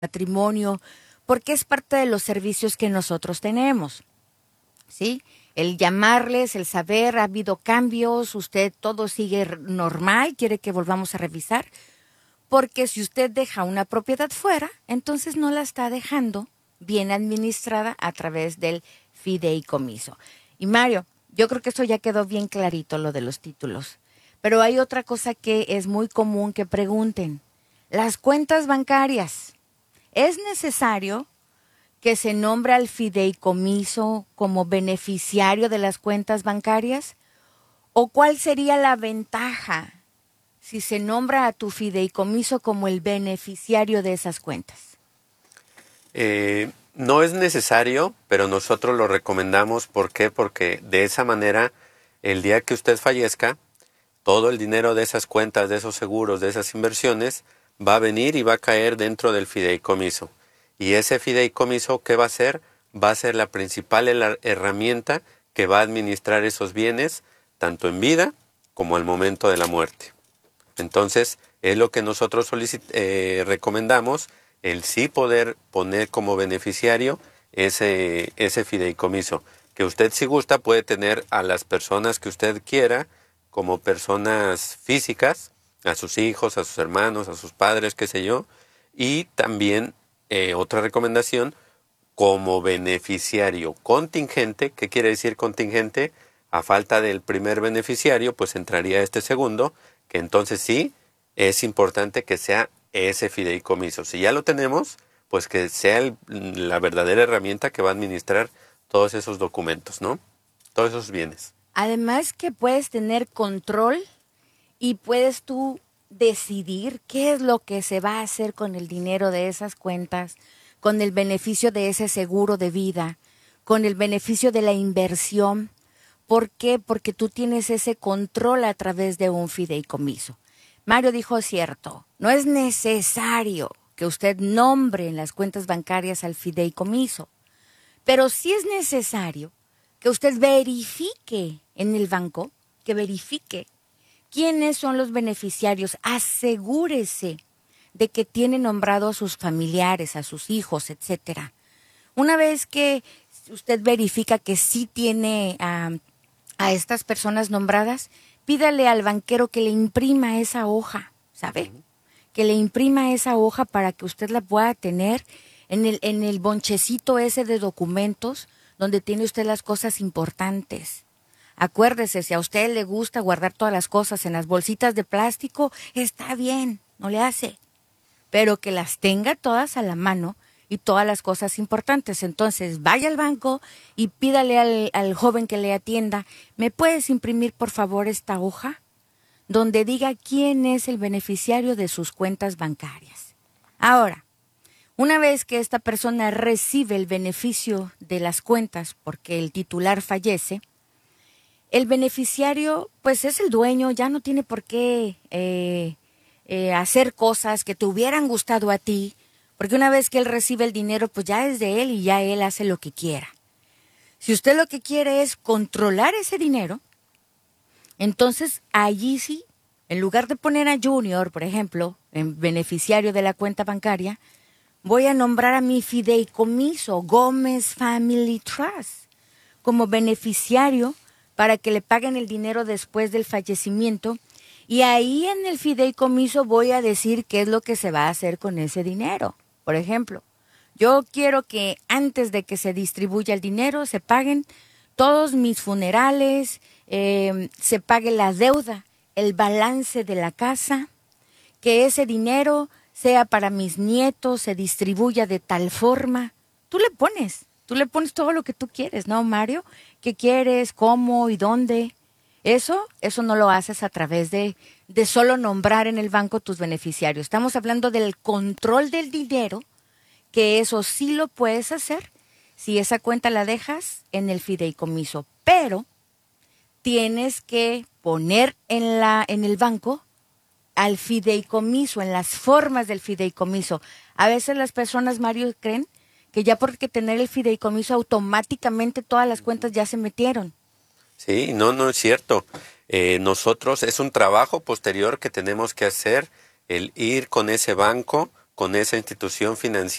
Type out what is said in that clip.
matrimonio, porque es parte de los servicios que nosotros tenemos, ¿sí? El llamarles, el saber, ha habido cambios, usted todo sigue normal, quiere que volvamos a revisar, porque si usted deja una propiedad fuera, entonces no la está dejando bien administrada a través del fideicomiso. Y Mario, yo creo que eso ya quedó bien clarito, lo de los títulos. Pero hay otra cosa que es muy común que pregunten. Las cuentas bancarias. ¿Es necesario que se nombre al fideicomiso como beneficiario de las cuentas bancarias? ¿O cuál sería la ventaja si se nombra a tu fideicomiso como el beneficiario de esas cuentas? No es necesario, pero nosotros lo recomendamos. ¿Por qué? Porque de esa manera, el día que usted fallezca, todo el dinero de esas cuentas, de esos seguros, de esas inversiones, va a venir y va a caer dentro del fideicomiso. Y ese fideicomiso, ¿qué va a ser? Va a ser la principal herramienta que va a administrar esos bienes, tanto en vida como al momento de la muerte. Entonces, es lo que nosotros recomendamos, el sí poder poner como beneficiario ese fideicomiso. Que usted, si gusta, puede tener a las personas que usted quiera como personas físicas, a sus hijos, a sus hermanos, a sus padres, qué sé yo. Y también, otra recomendación, como beneficiario contingente. ¿Qué quiere decir contingente? A falta del primer beneficiario, pues entraría este segundo, que entonces sí, es importante que sea ese fideicomiso. Si ya lo tenemos, pues que sea la verdadera herramienta que va a administrar todos esos documentos, ¿no? Todos esos bienes. Además que puedes tener control y puedes tú decidir qué es lo que se va a hacer con el dinero de esas cuentas, con el beneficio de ese seguro de vida, con el beneficio de la inversión. ¿Por qué? Porque tú tienes ese control a través de un fideicomiso. Mario dijo cierto, no es necesario que usted nombre en las cuentas bancarias al fideicomiso, pero sí es necesario que usted verifique en el banco, que verifique quiénes son los beneficiarios. Asegúrese de que tiene nombrado a sus familiares, a sus hijos, etcétera. Una vez que usted verifica que sí tiene a estas personas nombradas, pídale al banquero que le imprima esa hoja, ¿sabe? Que le imprima esa hoja para que usted la pueda tener en el bonchecito ese de documentos donde tiene usted las cosas importantes. Acuérdese, si a usted le gusta guardar todas las cosas en las bolsitas de plástico, está bien, no le hace. Pero que las tenga todas a la mano y todas las cosas importantes. Entonces, vaya al banco y pídale al joven que le atienda, ¿me puedes imprimir por favor esta hoja? Donde diga quién es el beneficiario de sus cuentas bancarias. Ahora, una vez que esta persona recibe el beneficio de las cuentas porque el titular fallece, el beneficiario pues es el dueño, ya no tiene por qué hacer cosas que te hubieran gustado a ti, porque una vez que él recibe el dinero pues ya es de él y ya él hace lo que quiera. Si usted lo que quiere es controlar ese dinero, entonces allí sí, en lugar de poner a Junior, por ejemplo, en beneficiario de la cuenta bancaria, voy a nombrar a mi fideicomiso, Gómez Family Trust, como beneficiario para que le paguen el dinero después del fallecimiento. Y ahí en el fideicomiso voy a decir qué es lo que se va a hacer con ese dinero. Por ejemplo, yo quiero que antes de que se distribuya el dinero se paguen todos mis funerales, se pague la deuda, el balance de la casa, que ese dinero sea para mis nietos, se distribuya de tal forma. Tú le pones todo lo que tú quieres, ¿no, Mario? ¿Qué quieres, cómo y dónde? Eso no lo haces a través de solo nombrar en el banco tus beneficiarios. Estamos hablando del control del dinero, que eso sí lo puedes hacer si esa cuenta la dejas en el fideicomiso. Pero tienes que poner en el banco al fideicomiso, en las formas del fideicomiso. A veces las personas, Mario, creen que ya porque tener el fideicomiso automáticamente todas las cuentas ya se metieron. Sí, no es cierto. Nosotros, es un trabajo posterior que tenemos que hacer, el ir con ese banco, con esa institución financiera.